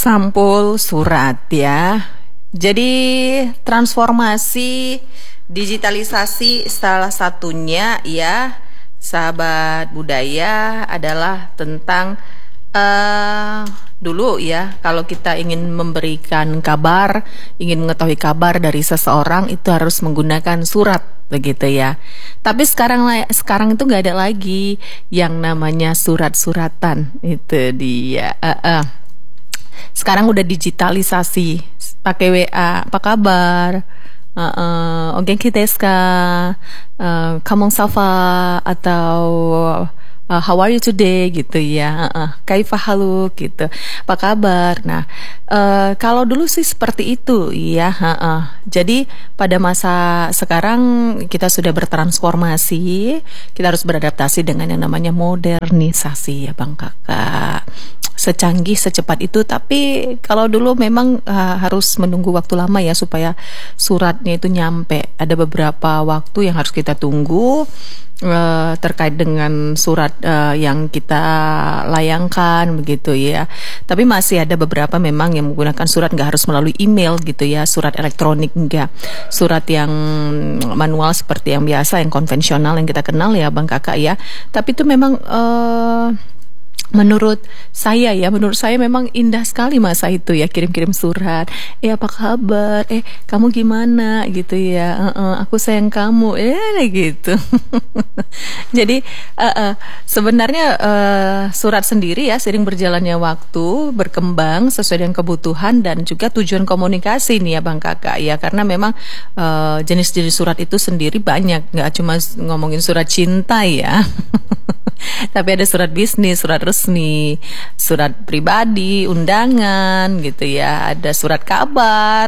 Sampul surat ya. Jadi transformasi digitalisasi salah satunya ya, sahabat budaya, adalah tentang dulu ya, kalau kita ingin memberikan kabar, ingin mengetahui kabar dari seseorang itu harus menggunakan surat begitu ya. Tapi sekarang itu nggak ada lagi yang namanya surat-suratan, itu dia. Sekarang udah digitalisasi, pakai WA, apa kabar? O genki desu ka? Kamong safa? Atau how are you today gitu ya, kaifa halu gitu, apa kabar. Nah, kalau dulu sih seperti itu ya. Jadi pada masa sekarang kita sudah bertransformasi, kita harus beradaptasi dengan yang namanya modernisasi ya Bang Kakak. Secanggih secepat itu, tapi kalau dulu memang harus menunggu waktu lama ya supaya suratnya itu nyampe. Ada beberapa waktu yang harus kita tunggu terkait dengan surat yang kita layangkan begitu ya. Tapi masih ada beberapa memang yang menggunakan surat, nggak harus melalui email gitu ya, surat elektronik enggak, surat yang manual seperti yang biasa, yang konvensional yang kita kenal ya Bang Kakak ya. Tapi itu memang menurut saya memang indah sekali masa itu ya, kirim-kirim surat, apa kabar, kamu gimana gitu ya, aku sayang kamu, gitu. Jadi sebenarnya surat sendiri ya, sering berjalannya waktu berkembang sesuai dengan kebutuhan dan juga tujuan komunikasi nih ya Bang Kakak ya, karena memang jenis-jenis surat itu sendiri banyak, nggak cuma ngomongin surat cinta ya. Tapi ada surat bisnis, surat resmi, surat pribadi, undangan gitu ya, ada surat kabar,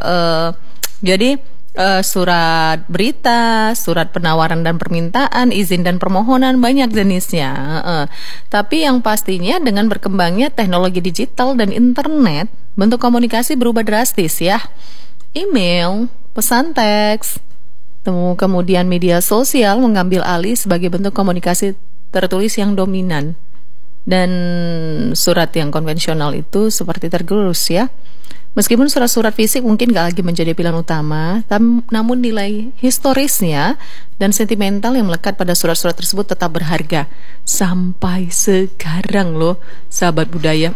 jadi surat berita, surat penawaran dan permintaan, izin dan permohonan, banyak jenisnya. Tapi yang pastinya dengan berkembangnya teknologi digital dan internet, bentuk komunikasi berubah drastis ya. Email, pesan teks, kemudian media sosial mengambil alih sebagai bentuk komunikasi tertulis yang dominan, dan surat yang konvensional itu seperti tergerus ya. Meskipun surat-surat fisik mungkin gak lagi menjadi pilihan utama, namun nilai historisnya dan sentimental yang melekat pada surat-surat tersebut tetap berharga sampai sekarang loh sahabat budaya.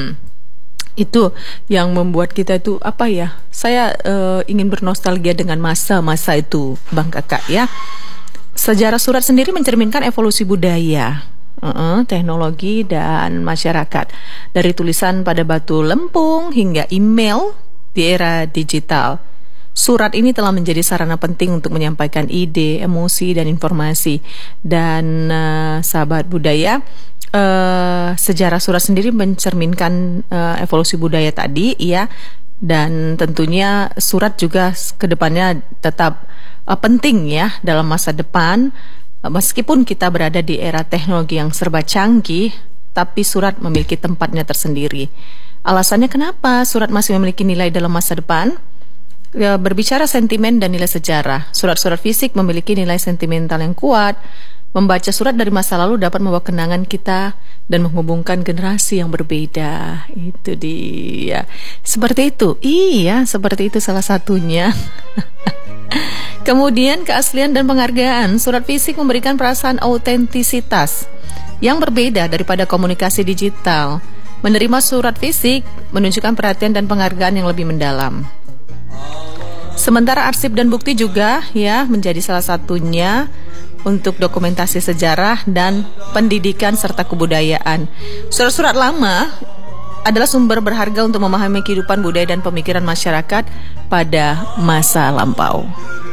Itu yang membuat kita itu saya ingin bernostalgia dengan masa-masa itu Bang Kakak ya. Sejarah surat sendiri mencerminkan evolusi budaya, teknologi dan masyarakat. Dari tulisan pada batu lempung hingga email di era digital, surat ini telah menjadi sarana penting untuk menyampaikan ide, emosi, dan informasi. Dan sahabat budaya, sejarah surat sendiri mencerminkan evolusi budaya tadi ya. Dan tentunya surat juga kedepannya tetap penting ya dalam masa depan. Meskipun kita berada di era teknologi yang serba canggih, tapi surat memiliki tempatnya tersendiri. Alasannya kenapa surat masih memiliki nilai dalam masa depan? Berbicara sentimen dan nilai sejarah, surat-surat fisik memiliki nilai sentimental yang kuat. Membaca surat dari masa lalu dapat membawa kenangan kita dan menghubungkan generasi yang berbeda. Itu dia. Seperti itu. Iya, seperti itu salah satunya. Kemudian keaslian dan penghargaan. Surat fisik memberikan perasaan autentisitas yang berbeda daripada komunikasi digital. Menerima surat fisik menunjukkan perhatian dan penghargaan yang lebih mendalam. Sementara arsip dan bukti juga ya menjadi salah satunya untuk dokumentasi sejarah dan pendidikan serta kebudayaan. Surat-surat lama adalah sumber berharga untuk memahami kehidupan budaya dan pemikiran masyarakat pada masa lampau.